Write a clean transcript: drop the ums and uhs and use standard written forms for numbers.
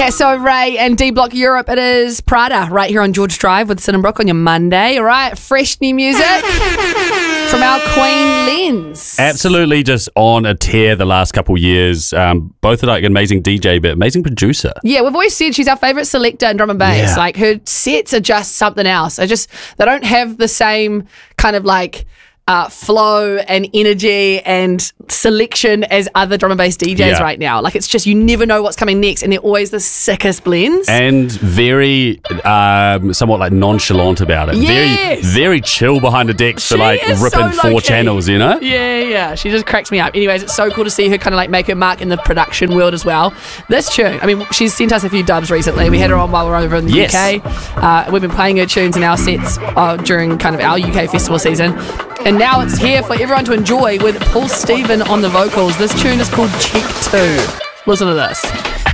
So Ray and D Block Europe, it is Prada right here on George Drive with Sid and Brooke on your Monday. All right, fresh new music from our Queen Lens. Absolutely, just on a tear the last couple of years. Both are like an amazing DJ, but amazing producer. Yeah, we've always said she's our favourite selector in drum and bass. Yeah. Like her sets are just something else. They don't have the same kind of like flow and energy and selection as other drum and bass DJs right now. Like it's just, you never know what's coming next, and they're always the sickest blends. And very somewhat like nonchalant about it. Yes. Very chill behind the decks for like is ripping so 4 low-key. channels, you know? Yeah. She just cracks me up. Anyways, it's so cool to see her kind of like make her mark in the production world as well. This tune, I mean, she's sent us a few dubs recently. We had her on while we were over in the UK. We've been playing her tunes in our sets during kind of our UK festival season. And now it's here for everyone to enjoy with Paul Stephen on the vocals. This tune is called Cheek 2. Listen to this.